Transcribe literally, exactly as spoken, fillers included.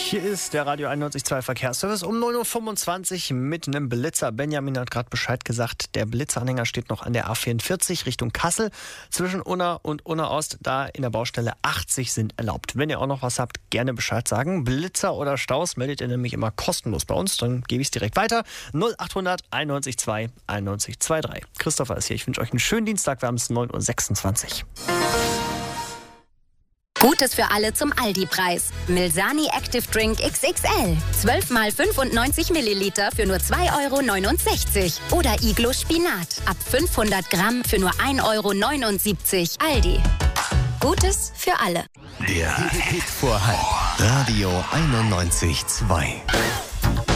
Hier ist der Radio einundneunzig Komma zwei Verkehrsservice um neun Uhr fünfundzwanzig mit einem Blitzer. Benjamin hat gerade Bescheid gesagt, der Blitzeranhänger steht noch an der A vierundvierzig Richtung Kassel. Zwischen Unna und Unna Ost, da in der Baustelle achtzig sind erlaubt. Wenn ihr auch noch was habt, gerne Bescheid sagen. Blitzer oder Staus meldet ihr nämlich immer kostenlos bei uns, dann gebe ich es direkt weiter. null achthundert einundneunzig zwei einundneunzig zweiundzwanzig. Christopher ist hier, ich wünsche euch einen schönen Dienstag, wir haben es neun Uhr sechsundzwanzig. Gutes für alle zum Aldi-Preis. Milsani Active Drink X X L. zwölf mal fünfundneunzig Milliliter für nur zwei Euro neunundsechzig. Oder Iglo Spinat. Ab fünfhundert Gramm für nur ein Euro neunundsiebzig. Aldi. Gutes für alle. Der Hit vor halb. Radio einundneunzig Komma zwei.